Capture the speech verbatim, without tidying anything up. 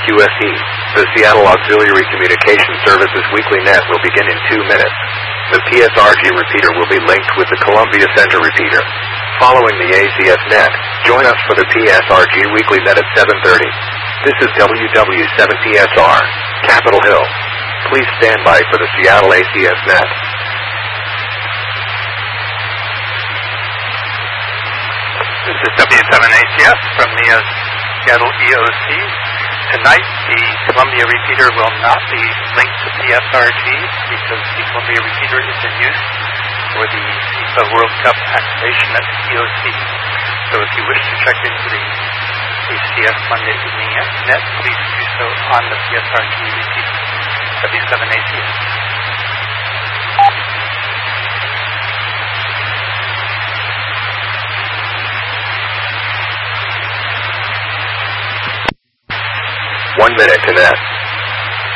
Q S E. The Seattle Auxiliary Communication Services Weekly Net will begin in two minutes. The P S R G repeater will be linked with the Columbia Center repeater. Following the A C S net, join us for the P S R G Weekly Net at seven thirty. This is W W seven P S R, Capitol Hill. Please stand by for the Seattle A C S net. This is W seven A C S from the uh, Seattle E O C. Tonight, the Columbia repeater will not be linked to P S R G because the Columbia repeater is in use for the FIFA World Cup activation at the E O C. So if you wish to check into the A C S Monday Evening Net, please do so on the P S R G repeater, W seven A C S. One minute to net.